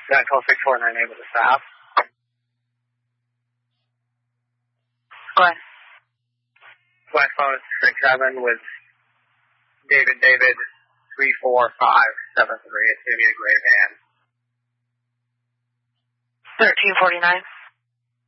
Got call 649 able to stop. Go ahead. Black phone 67 with David 34573. It's going to be a gray van. 1349.